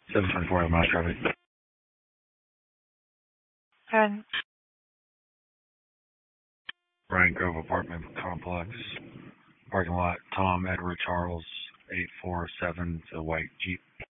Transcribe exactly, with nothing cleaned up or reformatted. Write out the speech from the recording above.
seven twenty-four Mouse traffic. ten. Ryan Grove Apartment Complex. Parking lot, Tom Edward Charles, eight four seven, the white Jeep.